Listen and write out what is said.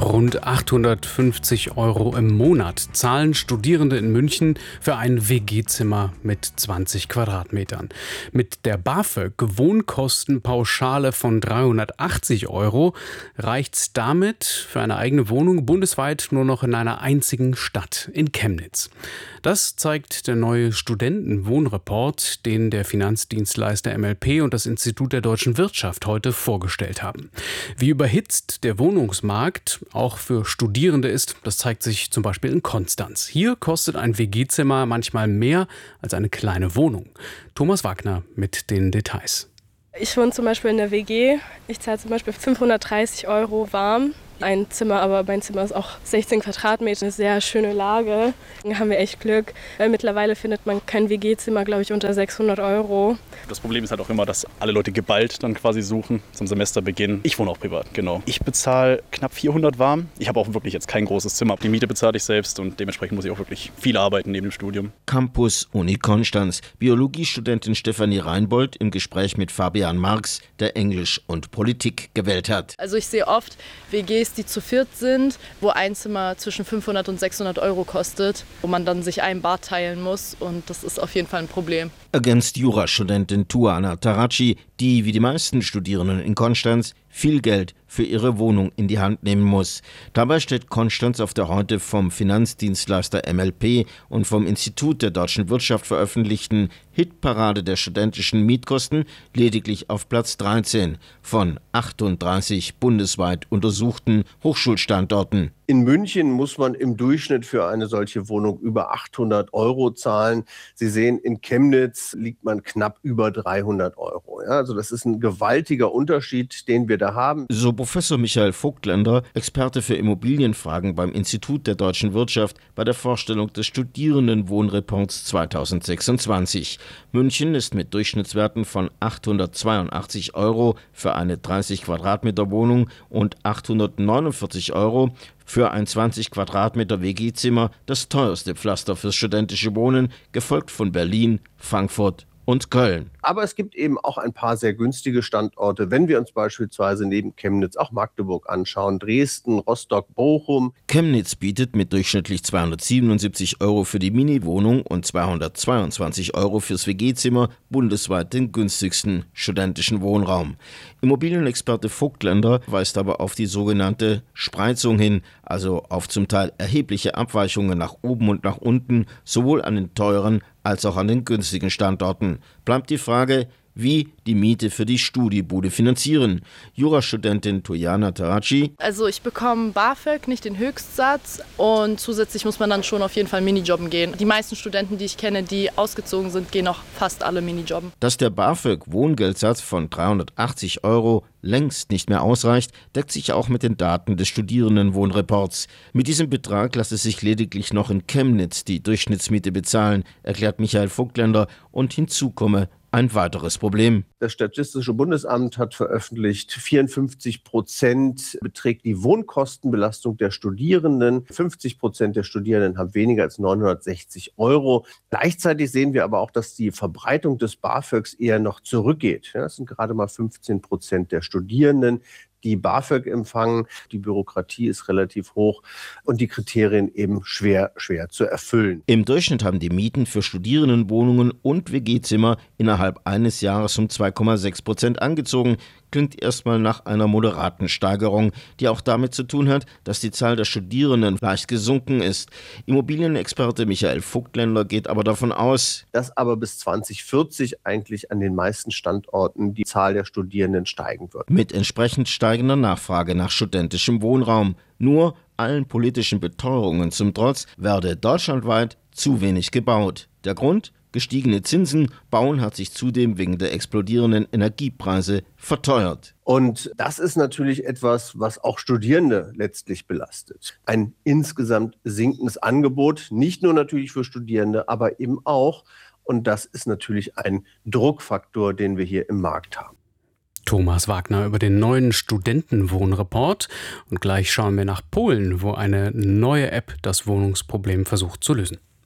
Rund 850 € im Monat zahlen Studierende in München für ein WG-Zimmer mit 20 Quadratmetern. Mit der BAföG Wohnkostenpauschale von 380 € reicht's damit für eine eigene Wohnung bundesweit nur noch in einer einzigen Stadt, in Chemnitz. Das zeigt der neue Studentenwohnreport, den der Finanzdienstleister MLP und das Institut der deutschen Wirtschaft heute vorgestellt haben. Wie überhitzt der Wohnungsmarkt auch für Studierende ist, das zeigt sich zum Beispiel in Konstanz. Hier kostet ein WG-Zimmer manchmal mehr als eine kleine Wohnung. Thomas Wagner mit den Details. Ich wohne zum Beispiel in der WG. Ich zahle zum Beispiel 530 € warm. Ein Zimmer, aber mein Zimmer ist auch 16 Quadratmeter, eine sehr schöne Lage. Da haben wir echt Glück, weil mittlerweile findet man kein WG-Zimmer, glaube ich, unter 600 €. Das Problem ist halt auch immer, dass alle Leute geballt dann quasi suchen zum Semesterbeginn. Ich wohne auch privat, genau. Ich bezahle knapp 400 warm. Ich habe auch wirklich jetzt kein großes Zimmer. Die Miete bezahle ich selbst und dementsprechend muss ich auch wirklich viel arbeiten neben dem Studium. Campus Uni Konstanz. Biologiestudentin Stefanie Reinbold im Gespräch mit Fabian Marx, der Englisch und Politik gewählt hat. Also ich sehe oft WGs, die zu viert sind, wo ein Zimmer zwischen 500 und 600 € kostet, wo man dann sich ein Bad teilen muss und das ist auf jeden Fall ein Problem. Ergänzt Jurastudentin Tuana Taraci, die wie die meisten Studierenden in Konstanz viel Geld für ihre Wohnung in die Hand nehmen muss. Dabei steht Konstanz auf der heute vom Finanzdienstleister MLP und vom Institut der deutschen Wirtschaft veröffentlichten Hitparade der studentischen Mietkosten lediglich auf Platz 13 von 38 bundesweit untersuchten Hochschulstandorten. In München muss man im Durchschnitt für eine solche Wohnung über 800 € zahlen. Sie sehen, in Chemnitz liegt man knapp über 300 €. Ja, also das ist ein gewaltiger Unterschied, den wir da haben. So Professor Michael Vogtländer, Experte für Immobilienfragen beim Institut der deutschen Wirtschaft, bei der Vorstellung des Studierendenwohnreports 2026. München ist mit Durchschnittswerten von 882 € für eine 30 Quadratmeter Wohnung und 849 € für ein 20 Quadratmeter WG-Zimmer das teuerste Pflaster fürs studentische Wohnen, gefolgt von Berlin, Frankfurt und Köln. Aber es gibt eben auch ein paar sehr günstige Standorte, wenn wir uns beispielsweise neben Chemnitz auch Magdeburg anschauen, Dresden, Rostock, Bochum. Chemnitz bietet mit durchschnittlich 277 € für die Mini-Wohnung und 222 € fürs WG-Zimmer bundesweit den günstigsten studentischen Wohnraum. Immobilienexperte Vogtländer weist aber auf die sogenannte Spreizung hin, also auf zum Teil erhebliche Abweichungen nach oben und nach unten, sowohl an den teuren als auch an den günstigen Standorten. Bleibt die Frage, wie die Miete für die Studiebude finanzieren. Jurastudentin Tuana Taraci. Also ich bekomme BAföG, nicht den Höchstsatz und zusätzlich muss man dann schon auf jeden Fall Minijobben gehen. Die meisten Studenten, die ich kenne, die ausgezogen sind, gehen auch fast alle Minijobben. Dass der BAföG-Wohngeldsatz von 380 € längst nicht mehr ausreicht, deckt sich auch mit den Daten des Studierendenwohnreports. Mit diesem Betrag lasse sich lediglich noch in Chemnitz die Durchschnittsmiete bezahlen, erklärt Michael Vogtländer, und hinzu komme ein weiteres Problem. Das Statistische Bundesamt hat veröffentlicht, 54% beträgt die Wohnkostenbelastung der Studierenden. 50% der Studierenden haben weniger als 960 €. Gleichzeitig sehen wir aber auch, dass die Verbreitung des BAföGs eher noch zurückgeht. Ja, das sind gerade mal 15% der Studierenden, die BAföG empfangen. Die Bürokratie ist relativ hoch und die Kriterien eben schwer zu erfüllen. Im Durchschnitt haben die Mieten für Studierendenwohnungen und WG-Zimmer innerhalb eines Jahres um 2,6% angezogen. Klingt erstmal nach einer moderaten Steigerung, die auch damit zu tun hat, dass die Zahl der Studierenden leicht gesunken ist. Immobilienexperte Michael Vogtländer geht aber davon aus, dass aber bis 2040 eigentlich an den meisten Standorten die Zahl der Studierenden steigen wird. Mit entsprechend steigender Nachfrage nach studentischem Wohnraum. Nur allen politischen Beteuerungen zum Trotz werde deutschlandweit zu wenig gebaut. Der Grund? Gestiegene Zinsen. Bauen hat sich zudem wegen der explodierenden Energiepreise verteuert. Und das ist natürlich etwas, was auch Studierende letztlich belastet. Ein insgesamt sinkendes Angebot, nicht nur natürlich für Studierende, aber eben auch. Und das ist natürlich ein Druckfaktor, den wir hier im Markt haben. Thomas Wagner über den neuen Studentenwohnreport. Und gleich schauen wir nach Polen, wo eine neue App das Wohnungsproblem versucht zu lösen.